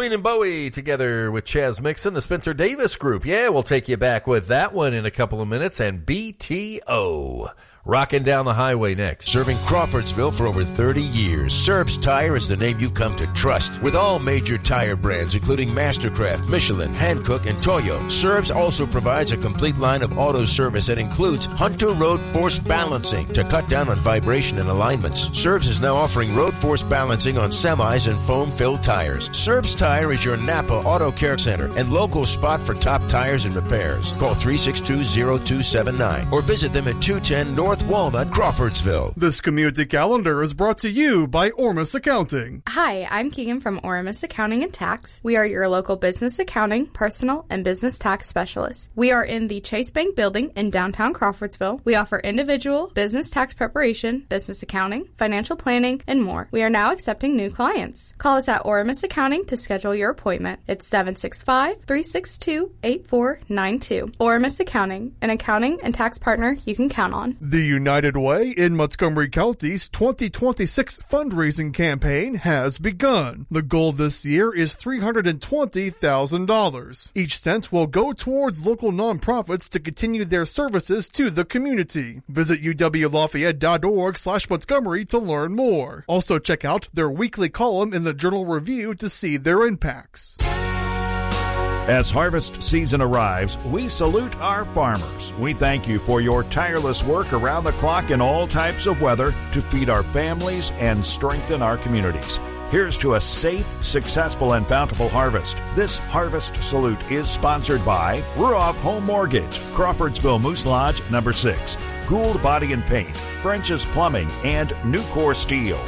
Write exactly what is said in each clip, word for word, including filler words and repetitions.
Sween and Bowie together with Chaz Mixon, the Spencer Davis Group. Yeah, we'll take you back with that one in a couple of minutes. And B T O. Rocking down the highway next. Serving Crawfordsville for over thirty years, Serb's Tire is the name you've come to trust. With all major tire brands, including Mastercraft, Michelin, Hankook, and Toyo, Serb's also provides a complete line of auto service that includes Hunter Road Force Balancing to cut down on vibration and alignments. Serb's is now offering road force balancing on semis and foam-filled tires. Serb's Tire is your Napa Auto Care Center and local spot for top tires and repairs. Call three six two, zero two seven nine or visit them at two ten North Walnut, Crawfordsville. This community calendar is brought to you by Ormus Accounting. Hi, I'm Keegan from Ormus Accounting and Tax. We are your local business accounting, personal, and business tax specialists. We are in the Chase Bank building in downtown Crawfordsville. We offer individual, business tax preparation, business accounting, financial planning, and more. We are now accepting new clients. Call us at Ormus Accounting to schedule your appointment. It's seven six five, three six two, eight four nine two. Ormus Accounting, an accounting and tax partner you can count on. The United Way in Montgomery County's twenty twenty-six fundraising campaign has begun. The goal this year is three hundred twenty thousand dollars. Each cent will go towards local nonprofits to continue their services to the community. Visit uwlafayette.org slash Montgomery to learn more. Also check out their weekly column in the Journal Review to see their impacts. As harvest season arrives, we salute our farmers. We thank you for your tireless work around the clock in all types of weather to feed our families and strengthen our communities. Here's to a safe, successful, and bountiful harvest. This Harvest Salute is sponsored by Ruoff Home Mortgage, Crawfordsville Moose Lodge, number six, Gould Body and Paint, French's Plumbing, and Nucor Steel.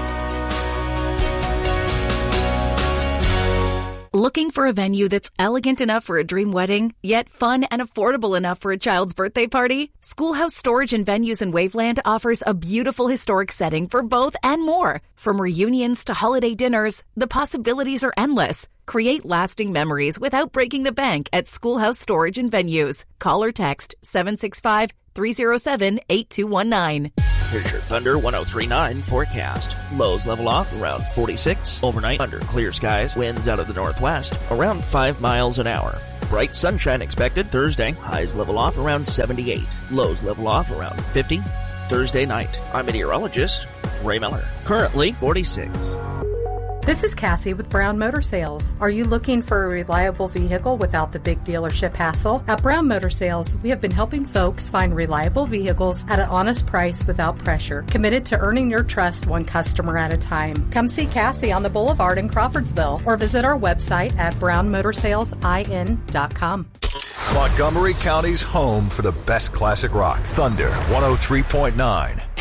Looking for a venue that's elegant enough for a dream wedding, yet fun and affordable enough for a child's birthday party? Schoolhouse Storage and Venues in Waveland offers a beautiful historic setting for both and more. From reunions to holiday dinners, the possibilities are endless. Create lasting memories without breaking the bank at Schoolhouse Storage and Venues. Call or text seven six five, three zero seven, eight two one nine. Here's your Thunder one oh three point nine forecast. Lows level off around forty-six. Overnight under clear skies. Winds out of the northwest around five miles an hour. Bright sunshine expected Thursday. Highs level off around seventy-eight. Lows level off around fifty. Thursday night. I'm meteorologist Ray Miller. Currently forty-six. This is Cassie with Brown Motor Sales. Are you looking for a reliable vehicle without the big dealership hassle? At Brown Motor Sales, we have been helping folks find reliable vehicles at an honest price without pressure, committed to earning your trust one customer at a time. Come see Cassie on the Boulevard in Crawfordsville or visit our website at brown motor sales I N dot com. Montgomery County's home for the best classic rock. Thunder one oh three point nine.